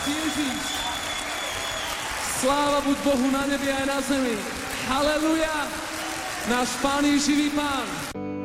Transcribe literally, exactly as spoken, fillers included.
Ježiš. Sláva buď Bohu na nebi aj na zemi. Haleluja. Náš Pán je živý Pán.